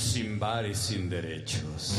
sin bar y sin derechos.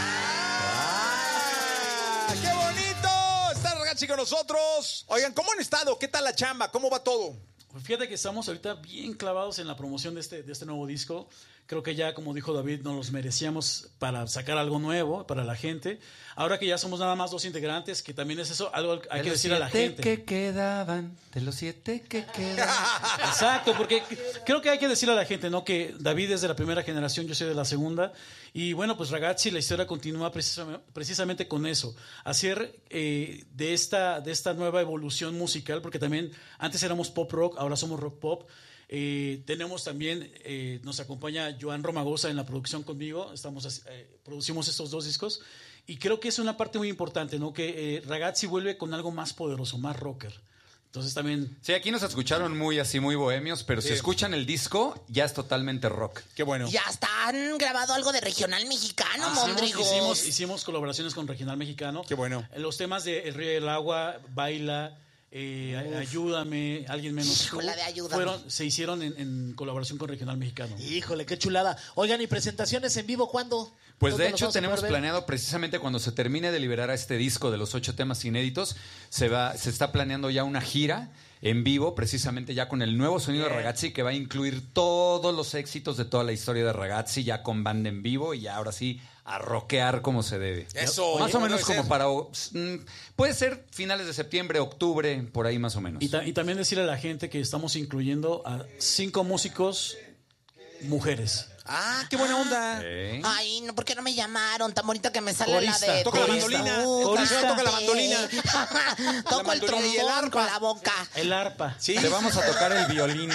¡Qué bonito! Está Ragazzi con nosotros. Oigan, ¿cómo han estado? ¿Qué tal la chamba? ¿Cómo va todo? Pues fíjate que estamos ahorita bien clavados en la promoción de este nuevo disco. Creo que ya, como dijo David, nos los merecíamos para sacar algo nuevo para la gente. Ahora que ya somos nada más 2 integrantes, que también es eso, algo hay que decir a la gente. De los 7 que quedaban. Exacto, porque creo que hay que decir a la gente, ¿no? Que David es de la primera generación, yo soy de la segunda. Y bueno, pues Ragazzi, la historia continúa precisamente con eso. Hacer de esta nueva evolución musical, porque también antes éramos pop rock, ahora somos rock pop. Tenemos también, nos acompaña Joan Romagosa en la producción conmigo. Producimos estos 2 discos. Y creo que es una parte muy importante, ¿no? Que Ragazzi vuelve con algo más poderoso, más rocker. Entonces también... Sí, aquí nos escucharon muy bohemios, pero si escuchan el disco, ya es totalmente rock. Qué bueno. Ya han grabado algo de regional mexicano, Mondrigo. Hicimos colaboraciones con regional mexicano. Qué bueno. Los temas de El Río y el Agua, Baila... Ayúdame, Alguien Menos Tú, Híjole, de Ayúdame. se hicieron en colaboración con Regional Mexicano. Híjole, qué chulada. Oigan, ¿y presentaciones en vivo cuándo? Pues de hecho tenemos planeado precisamente cuando se termine de liberar este disco de los 8 temas inéditos, se está planeando ya una gira en vivo, precisamente ya con el nuevo sonido de Ragazzi, que va a incluir todos los éxitos de toda la historia de Ragazzi, ya con banda en vivo y ya ahora sí a rockear como se debe. Eso. Más o menos como para... puede ser finales de septiembre, octubre, por ahí más o menos. Y también decirle a la gente que estamos incluyendo a 5 músicos mujeres. Ah, qué buena onda. Ay, no, ¿por qué no me llamaron? Tan bonita que me sale Corista. la de... Toca la mandolina. Toca la mandolina. Toco el mandolina y el trombón arpa. con la boca. El arpa. Sí. Te vamos a tocar el violín.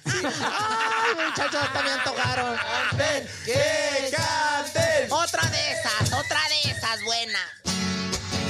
Ay, muchachos, también tocaron. ¡Que canten! Otra de esas, buena.